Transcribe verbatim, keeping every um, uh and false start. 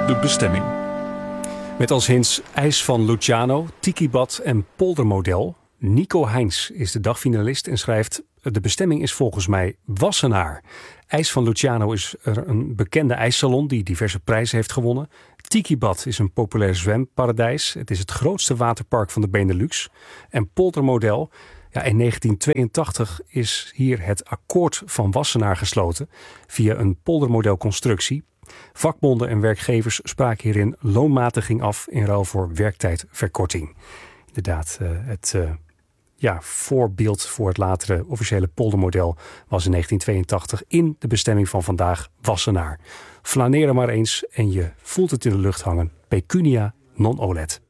de bestemming. Met als hints ijs van Luciano, tikibad en poldermodel. Nico Heins is de dagfinalist en schrijft: de bestemming is volgens mij Wassenaar. IJs van Luciano is er een bekende ijssalon die diverse prijzen heeft gewonnen. Tikibad is een populair zwemparadijs. Het is het grootste waterpark van de Benelux. En poldermodel, ja, in negentien tweeëntachtig is hier het akkoord van Wassenaar gesloten via een poldermodelconstructie. Vakbonden en werkgevers spraken hierin loonmatiging af in ruil voor werktijdverkorting. Inderdaad, uh, het uh, ja, voorbeeld voor het latere officiële poldermodel was in negentien tweeëntachtig in de bestemming van vandaag Wassenaar. Flaneer er maar eens en je voelt het in de lucht hangen. Pecunia non olet.